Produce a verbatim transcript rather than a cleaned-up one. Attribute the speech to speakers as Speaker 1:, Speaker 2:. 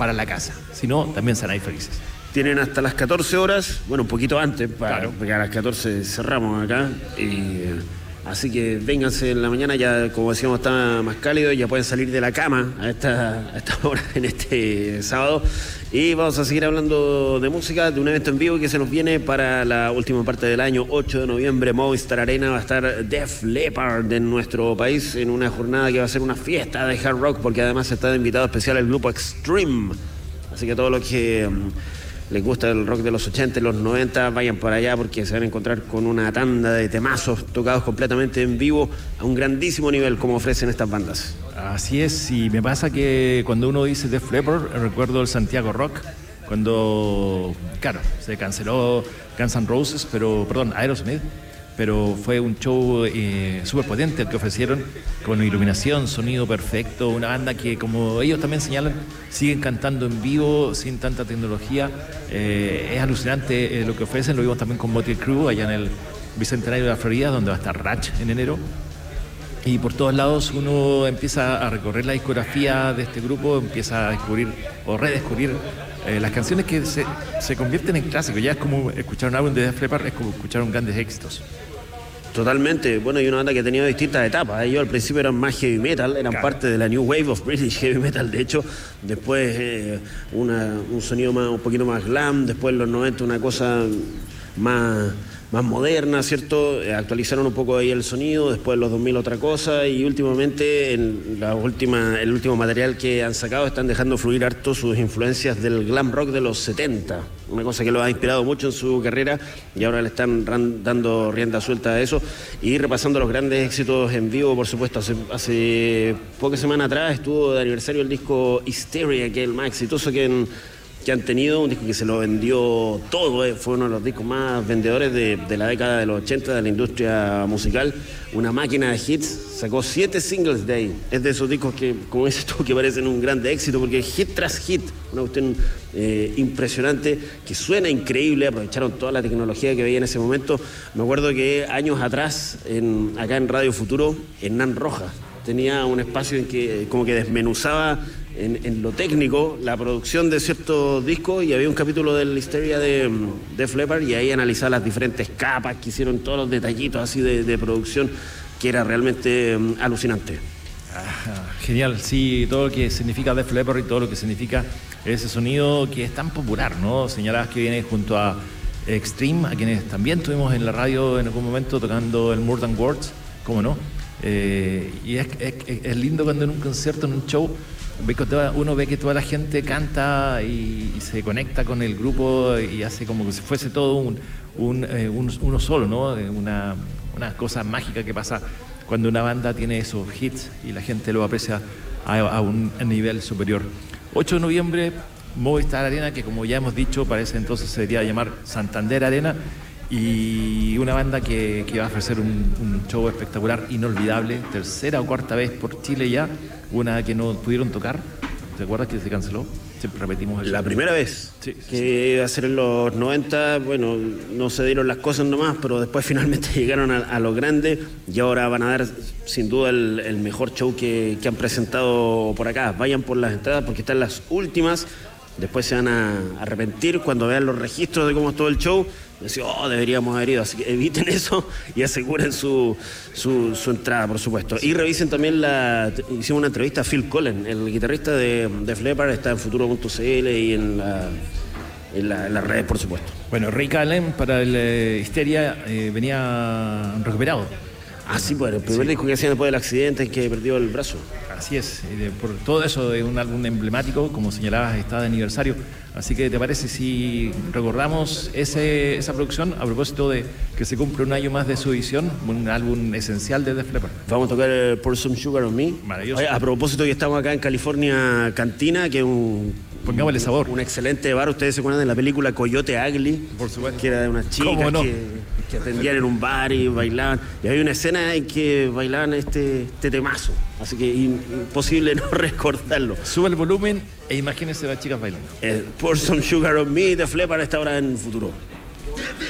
Speaker 1: para la casa. Si no, también serán ahí felices.
Speaker 2: Tienen hasta las catorce horas, bueno, un poquito antes, para,
Speaker 1: claro.
Speaker 2: porque a las catorce cerramos acá. Y, así que vénganse en la mañana, ya como decíamos está más cálido, ya pueden salir de la cama a esta, a esta hora en este sábado. Y vamos a seguir hablando de música, de un evento en vivo que se nos viene para la última parte del año, ocho de noviembre, Movistar Arena. Va a estar Def Leppard en nuestro país en una jornada que va a ser una fiesta de hard rock, porque además está de invitado especial el grupo Extreme. Así que todos los que les gusta el rock de los ochenta y los noventa, vayan para allá porque se van a encontrar con una tanda de temazos tocados completamente en vivo a un grandísimo nivel como ofrecen estas bandas.
Speaker 1: Así es, y me pasa que cuando uno dice Def Leppard, recuerdo el Santiago Rock, cuando, claro, se canceló Guns N' Roses, pero, perdón, Aerosmith, pero fue un show eh, súper potente el que ofrecieron, con iluminación, sonido perfecto, una banda que, como ellos también señalan, siguen cantando en vivo, sin tanta tecnología. Eh, es alucinante eh, lo que ofrecen, lo vimos también con Motley Crue allá en el Bicentenario de la Florida, donde va a estar Ratch en enero. Y por todos lados uno empieza a recorrer la discografía de este grupo, empieza a descubrir o redescubrir eh, las canciones que se, se convierten en clásicos. Ya es como escuchar un álbum de Def Leppard, es como escuchar un grandes éxitos.
Speaker 2: Totalmente, bueno, y una banda que ha tenido distintas etapas. Ellos al principio eran más heavy metal, eran claro. parte de la New Wave of British Heavy Metal, de hecho. Después eh, una, un sonido más, un poquito más glam, después en los noventa una cosa más... más moderna, ¿cierto? Actualizaron un poco ahí el sonido, después en los dos mil otra cosa, y últimamente en la última, el último material que han sacado están dejando fluir harto sus influencias del glam rock de los setenta, una cosa que los ha inspirado mucho en su carrera y ahora le están ran, dando rienda suelta a eso y repasando los grandes éxitos en vivo, por supuesto. Hace, hace pocas semanas atrás estuvo de aniversario el disco Hysteria, que es el más exitoso que en que han tenido, un disco que se lo vendió todo, eh. fue uno de los discos más vendedores de, de la década de los ochenta de la industria musical, una máquina de hits, sacó siete singles de ahí, es de esos discos que, como dices tú, que parecen un grande éxito, porque hit tras hit, una cuestión eh, impresionante, que suena increíble, aprovecharon toda la tecnología que veía en ese momento. Me acuerdo que años atrás, en, acá en Radio Futuro, Hernán Rojas tenía un espacio en que como que desmenuzaba En, en lo técnico la producción de ciertos discos, y había un capítulo de la historia de Def Leppard y ahí analizaba las diferentes capas que hicieron, todos los detallitos así de, de producción, que era realmente um, alucinante.
Speaker 1: Ah, genial, sí, todo lo que significa Def Leppard y todo lo que significa ese sonido que es tan popular, ¿no? Señalabas que viene junto a Extreme, a quienes también tuvimos en la radio en algún momento tocando el More Than Words, ¿cómo no? Eh, y es, es, es lindo cuando en un concierto, en un show, uno ve que toda la gente canta y, y se conecta con el grupo y hace como que si fuese todo un, un, eh, un, uno solo, ¿no? Una, una cosa mágica que pasa cuando una banda tiene esos hits y la gente lo aprecia a, a un a nivel superior. ocho de noviembre, Movistar Arena, que como ya hemos dicho, parece entonces se debería llamar Santander Arena, y una banda que, que va a ofrecer un, un show espectacular, inolvidable, tercera o cuarta vez por Chile ya, una que no pudieron tocar. ¿Te acuerdas que se canceló? Siempre repetimos eso.
Speaker 2: La primera vez,
Speaker 1: sí,
Speaker 2: que
Speaker 1: sí.
Speaker 2: iba a ser en los noventa, bueno, no se dieron las cosas nomás, pero después finalmente llegaron a, a lo grande y ahora van a dar sin duda el, el mejor show que, que han presentado por acá. Vayan por las entradas porque están las últimas. Después se van a arrepentir cuando vean los registros de cómo es todo el show. Decir, oh, deberíamos haber ido. Así que eviten eso y aseguren su, su, su entrada, por supuesto. Y revisen también la... Hicimos una entrevista a Phil Collen, el guitarrista de Def Leppard, está en futuro punto c l y en la, en la, en la red, por supuesto.
Speaker 1: Bueno, Rick Allen para el eh, Hysteria eh, venía recuperado.
Speaker 2: Ah, sí, pues el primer sí. disco que hacían después del accidente, que perdió el brazo.
Speaker 1: Así es, y de, por todo eso de un álbum emblemático, como señalabas, está de aniversario. Así que, ¿te parece si recordamos ese, esa producción a propósito de que se cumple un año más de su edición, un álbum esencial de Def Leppard?
Speaker 2: Vamos a tocar el Pour Some Sugar on Me.
Speaker 1: Maravilloso.
Speaker 2: Oye, a propósito que estamos acá en California Cantina, que es un...
Speaker 1: Pongámosle sabor.
Speaker 2: Un excelente bar. Ustedes se acuerdan de la película Coyote Ugly,
Speaker 1: por supuesto,
Speaker 2: que era de unas chicas
Speaker 1: no?
Speaker 2: que, que atendían en un bar y bailaban. Y había una escena en que bailaban este, este temazo. Así que imposible no recordarlo.
Speaker 1: Sube el volumen e imagínense a las chicas bailando.
Speaker 2: Eh, Pour Some Sugar on Me, Def Leppard, esta hora en futuro.